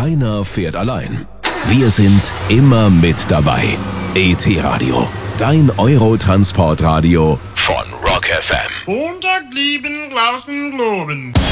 Keiner fährt allein. Wir sind immer mit dabei. ET-Radio, dein Eurotransportradio von Rock FM. Montag lieben, glauben, globen.